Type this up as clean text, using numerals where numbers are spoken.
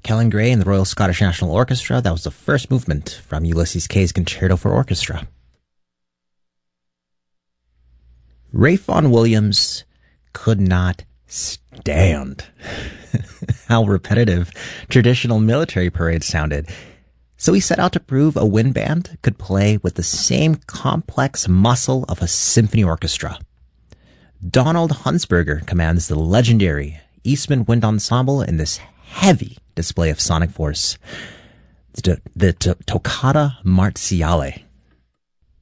Kellan Gray and the Royal Scottish National Orchestra. That was the first movement from Ulysses Kay's Concerto for Orchestra. Ralph Vaughan Williams could not stand how repetitive traditional military parades sounded. So he set out to prove a wind band could play with the same complex muscle of a symphony orchestra. Donald Hunsberger commands the legendary Eastman Wind Ensemble in this heavy display of sonic force, the Toccata Marziale.